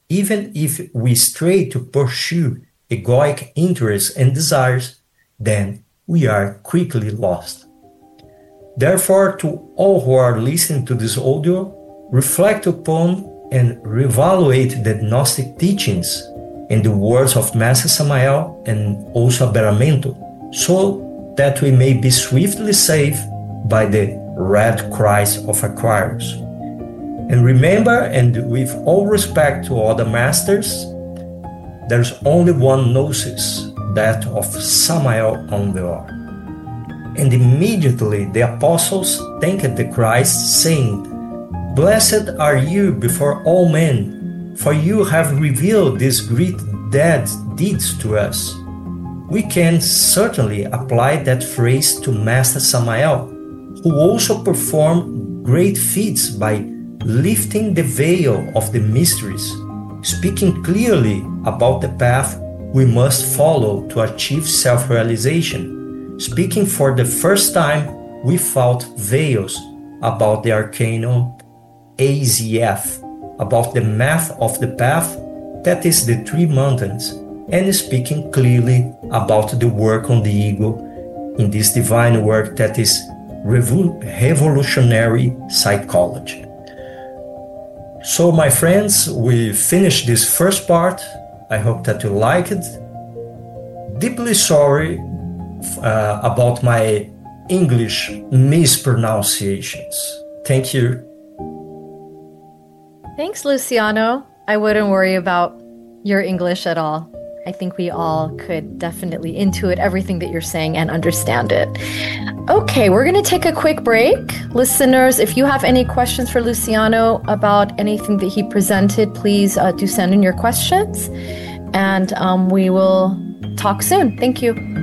even if we stray to pursue egoic interests and desires, then we are quickly lost. Therefore, to all who are listening to this audio, reflect upon and reevaluate the Gnostic teachings and the words of Master Samael and also Aberramento, so that we may be swiftly saved by the red Christ of Aquarius. And remember, and with all respect to other masters, there's only one gnosis, that of Samael Aun Weor. And immediately the apostles thanked the Christ, saying, "Blessed are you before all men, for you have revealed these great deeds to us." We can certainly apply that phrase to Master Samael, who also performed great feats by lifting the veil of the mysteries, speaking clearly about the path we must follow to achieve self-realization, speaking for the first time without veils about the Arcanum AZF, about the math of the path, that is the three mountains, and speaking clearly about the work on the ego in this divine work that is revolutionary psychology. So, my friends, we finished this first part. I hope that you like it. Deeply sorry about my English mispronunciations. Thank you. Thanks, Luciano. I wouldn't worry about your English at all. I think we all could definitely intuit everything that you're saying and understand it. Okay, we're going to take a quick break. Listeners, if you have any questions for Luciano about anything that he presented, please do send in your questions. And we will talk soon. Thank you.